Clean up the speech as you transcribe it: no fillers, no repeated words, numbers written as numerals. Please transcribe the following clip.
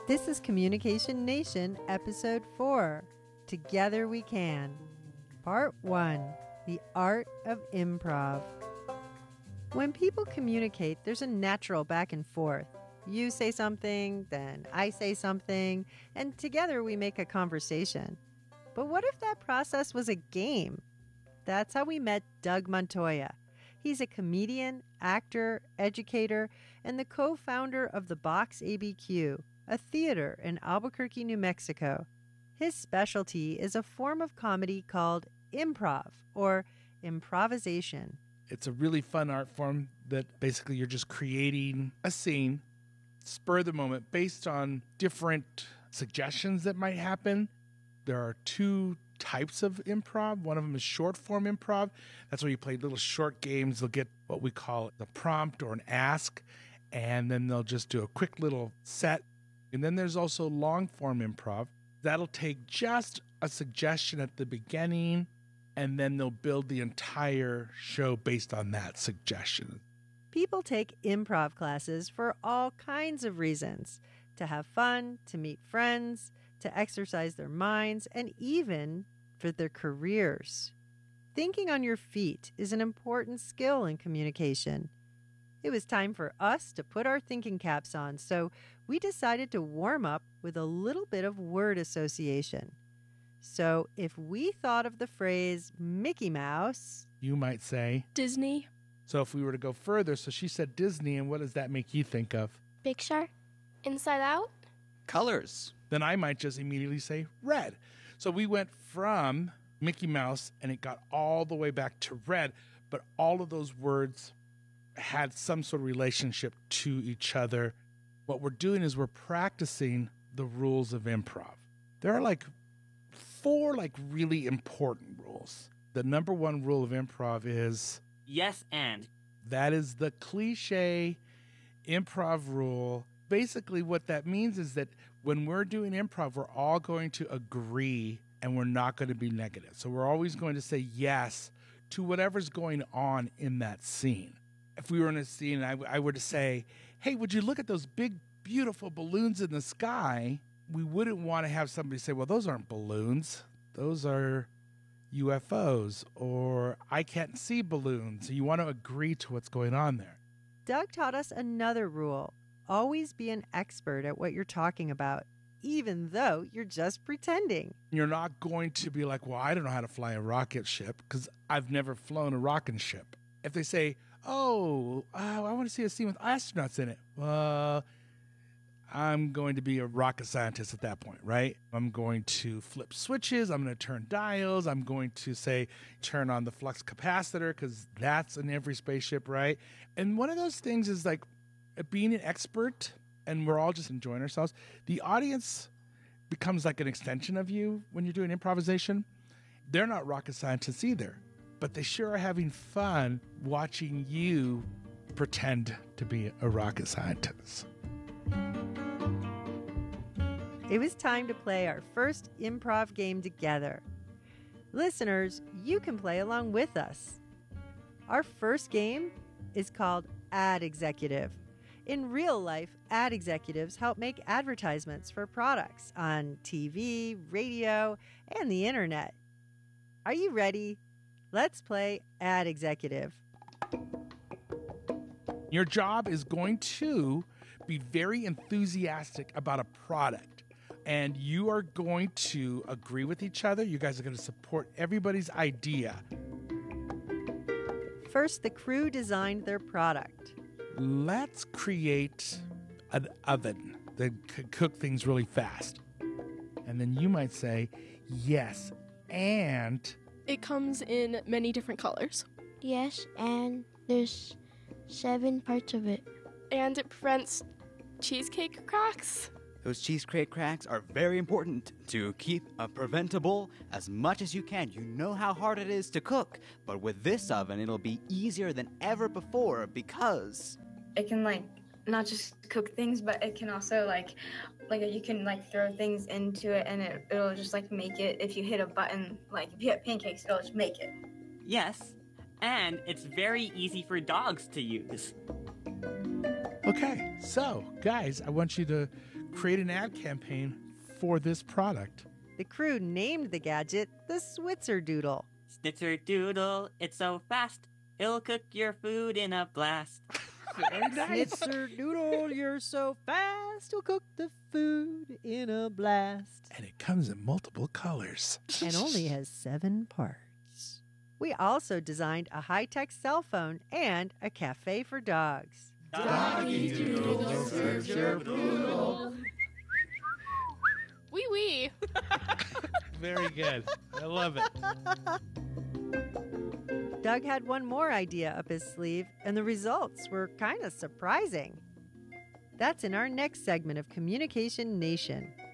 This is Communication Nation, Episode 4, Together We Can. Part 1, The Art of Improv. When people communicate, there's a natural back and forth. You say something, then I say something, and together we make a conversation. But what if that process was a game? That's how we met Doug Montoya. He's a comedian, actor, educator, and the co-founder of the Box ABQ, a theater in Albuquerque, New Mexico. His specialty is a form of comedy called improv, or improvisation. It's a really fun art form that basically you're just creating a scene, spur of the moment, based on different suggestions that might happen. There are two types of improv. One of them is short form improv. That's where you play little short games. They'll get what we call the prompt or an ask, and then they'll just do a quick little set. And then there's also long form improv. That'll take just a suggestion at the beginning, and then they'll build the entire show based on that suggestion. People take improv classes for all kinds of reasons. To have fun, to meet friends, to exercise their minds, and even for their careers. Thinking on your feet is an important skill in communication. It was time for us to put our thinking caps on, so we decided to warm up with a little bit of word association. So if we thought of the phrase Mickey Mouse, you might say Disney. So if we were to go further, so she said Disney, and what does that make you think of? Picture. Inside Out. Colors. Then I might just immediately say red. So we went from Mickey Mouse, and it got all the way back to red, but all of those words had some sort of relationship to each other. What we're doing is we're practicing the rules of improv. There are four really important rules. The number one rule of improv is yes, and. That is the cliche improv rule. Basically, what that means is that when we're doing improv, we're all going to agree and we're not going to be negative. So we're always going to say yes to whatever's going on in that scene. If we were in a scene and I were to say, hey, would you look at those big, beautiful balloons in the sky? We wouldn't want to have somebody say, well, those aren't balloons. Those are UFOs, or I can't see balloons. So you want to agree to what's going on there. Doug taught us another rule. Always be an expert at what you're talking about, even though you're just pretending. You're not going to be like, well, I don't know how to fly a rocket ship because I've never flown a rocket ship. If they say, I want to see a scene with astronauts in it. Well, I'm going to be a rocket scientist at that point, right? I'm going to flip switches. I'm going to turn dials. I'm going to say, turn on the flux capacitor because that's in every spaceship, right? And one of those things is being an expert, and we're all just enjoying ourselves. The audience becomes like an extension of you when you're doing improvisation. They're not rocket scientists either, but they sure are having fun watching you pretend to be a rocket scientist. It was time to play our first improv game together. Listeners, you can play along with us. Our first game is called Ad Executive. In real life, ad executives help make advertisements for products on TV, radio, and the internet. Are you ready? Let's play Ad Executive. Your job is going to be very enthusiastic about a product, and you are going to agree with each other. You guys are going to support everybody's idea. First, the crew designed their product. Let's create an oven that could cook things really fast. And then you might say, yes, and... It comes in many different colors. Yes, and there's 7 parts of it. And it prevents cheesecake cracks. Those cheesecake cracks are very important to keep preventable as much as you can. You know how hard it is to cook, but with this oven, it'll be easier than ever before because... It can, not just cook things, but it can also, you can, throw things into it, and it'll just, make it, if you hit a button, if you hit pancakes, it'll just make it. Yes, and it's very easy for dogs to use. Okay, so guys, I want you to create an ad campaign for this product. The crew named the gadget the Switzer-Doodle. Snitzer-doodle, it's so fast. It'll cook your food in a blast. Very nice. Switzer-Doodle, you're so fast. You'll cook the food in a blast. And it comes in multiple colors. And only has 7 parts. We also designed a high-tech cell phone and a cafe for dogs. Doggy doodle, serve your poodle. Wee wee. Very good. I love it. Doug had one more idea up his sleeve, and the results were kind of surprising. That's in our next segment of Communication Nation.